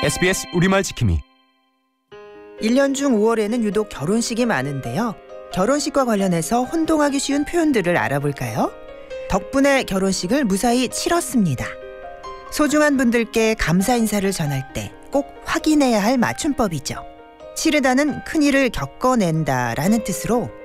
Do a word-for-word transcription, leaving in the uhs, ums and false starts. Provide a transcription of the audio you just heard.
에스비에스 우리말 지킴이. 일 년 중 오월에는 유독 결혼식이 많은데요. 결혼식과 관련해서 혼동하기 쉬운 표현들을 알아볼까요? 덕분에 결혼식을 무사히 치렀습니다. 소중한 분들께 감사 인사를 전할 때 꼭 확인해야 할 맞춤법이죠. 치르다는 큰일을 겪어낸다라는 뜻으로